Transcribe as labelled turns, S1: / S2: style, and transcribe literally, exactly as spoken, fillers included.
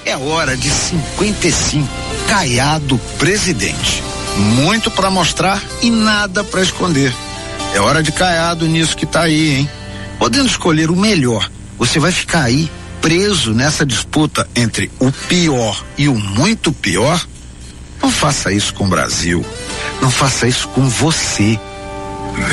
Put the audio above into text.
S1: É hora de cinquenta e cinco, Caiado presidente. Muito pra mostrar e nada pra esconder. É hora de Caiado nisso que tá aí, hein? Podendo escolher o melhor, você vai ficar aí preso nessa disputa entre o pior e o muito pior? Não faça isso com o Brasil. Não faça isso com você.